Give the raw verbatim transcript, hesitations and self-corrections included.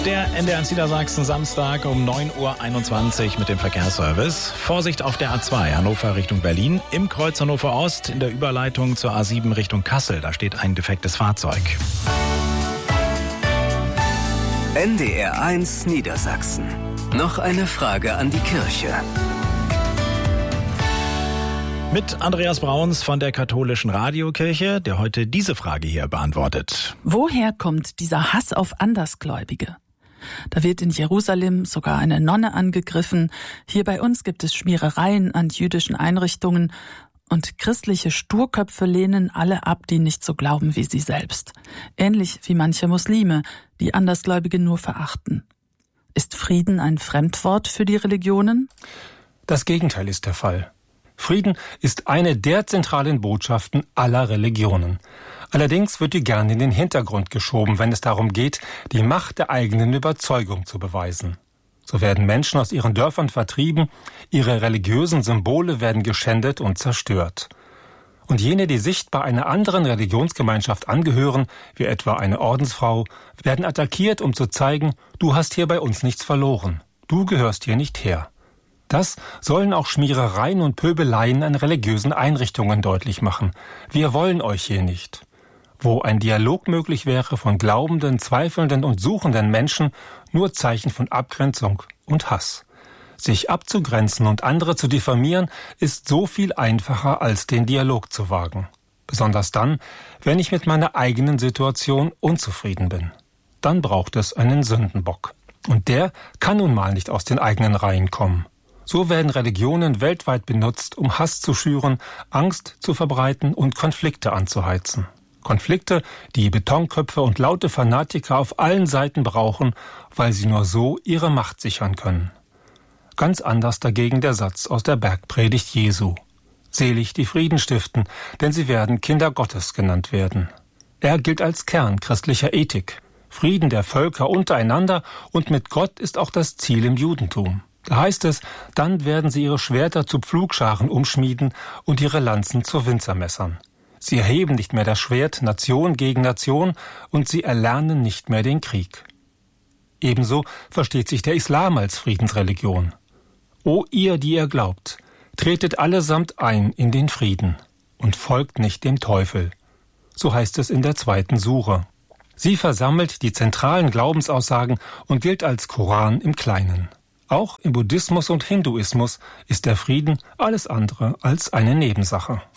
Der N D R eins Niedersachsen Samstag um neun Uhr einundzwanzig mit dem Verkehrsservice. Vorsicht auf der A zwei Hannover Richtung Berlin. Im Kreuz Hannover Ost in der Überleitung zur A sieben Richtung Kassel. Da steht ein defektes Fahrzeug. N D R eins Niedersachsen. Noch eine Frage an die Kirche. Mit Andreas Brauns von der Katholischen Radiokirche, der heute diese Frage hier beantwortet. Woher kommt dieser Hass auf Andersgläubige? Da wird in Jerusalem sogar eine Nonne angegriffen. Hier bei uns gibt es Schmierereien an jüdischen Einrichtungen. Und christliche Sturköpfe lehnen alle ab, die nicht so glauben wie sie selbst. Ähnlich wie manche Muslime, die Andersgläubige nur verachten. Ist Frieden ein Fremdwort für die Religionen? Das Gegenteil ist der Fall. Frieden ist eine der zentralen Botschaften aller Religionen. Allerdings wird die gern in den Hintergrund geschoben, wenn es darum geht, die Macht der eigenen Überzeugung zu beweisen. So werden Menschen aus ihren Dörfern vertrieben, ihre religiösen Symbole werden geschändet und zerstört. Und jene, die sichtbar einer anderen Religionsgemeinschaft angehören, wie etwa eine Ordensfrau, werden attackiert, um zu zeigen, du hast hier bei uns nichts verloren, du gehörst hier nicht her. Das sollen auch Schmierereien und Pöbeleien an religiösen Einrichtungen deutlich machen. Wir wollen euch hier nicht. Wo ein Dialog möglich wäre von glaubenden, zweifelnden und suchenden Menschen, nur Zeichen von Abgrenzung und Hass. Sich abzugrenzen und andere zu diffamieren, ist so viel einfacher, als den Dialog zu wagen. Besonders dann, wenn ich mit meiner eigenen Situation unzufrieden bin. Dann braucht es einen Sündenbock. Und der kann nun mal nicht aus den eigenen Reihen kommen. So werden Religionen weltweit benutzt, um Hass zu schüren, Angst zu verbreiten und Konflikte anzuheizen. Konflikte, die Betonköpfe und laute Fanatiker auf allen Seiten brauchen, weil sie nur so ihre Macht sichern können. Ganz anders dagegen der Satz aus der Bergpredigt Jesu. Selig die Frieden stiften, denn sie werden Kinder Gottes genannt werden. Er gilt als Kern christlicher Ethik. Frieden der Völker untereinander und mit Gott ist auch das Ziel im Judentum. Da heißt es, dann werden sie ihre Schwerter zu Pflugscharen umschmieden und ihre Lanzen zu Winzermessern. Sie erheben nicht mehr das Schwert Nation gegen Nation und sie erlernen nicht mehr den Krieg. Ebenso versteht sich der Islam als Friedensreligion. O ihr, die ihr glaubt, tretet allesamt ein in den Frieden und folgt nicht dem Teufel. So heißt es in der zweiten Sure. Sie versammelt die zentralen Glaubensaussagen und gilt als Koran im Kleinen. Auch im Buddhismus und Hinduismus ist der Frieden alles andere als eine Nebensache.